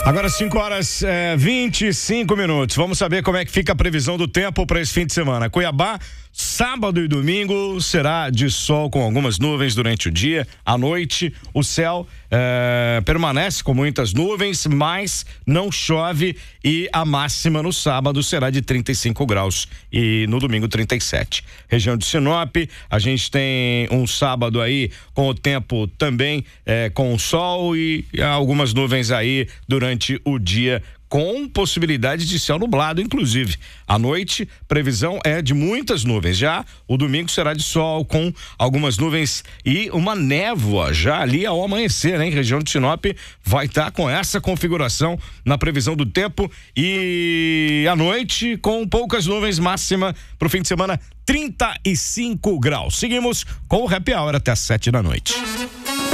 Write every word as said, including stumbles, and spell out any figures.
Agora cinco horas é, vinte e cinco minutos. Vamos saber como é que fica a previsão do tempo para esse fim de semana. Cuiabá, sábado e domingo será de sol com algumas nuvens durante o dia. À noite, o céu é, permanece com muitas nuvens, mas não chove e a máxima no sábado será de trinta e cinco graus e no domingo trinta e sete. Região de Sinop, a gente tem um sábado aí com o tempo também é, com sol e algumas nuvens aí durante o dia, com possibilidade de céu nublado, inclusive. À noite, previsão é de muitas nuvens. Já o domingo será de sol, com algumas nuvens e uma névoa já ali ao amanhecer, né? Em região de Sinop vai estar com essa configuração na previsão do tempo. E à noite, com poucas nuvens, máxima para o fim de semana trinta e cinco graus. Seguimos com o Happy Hour até às sete da noite.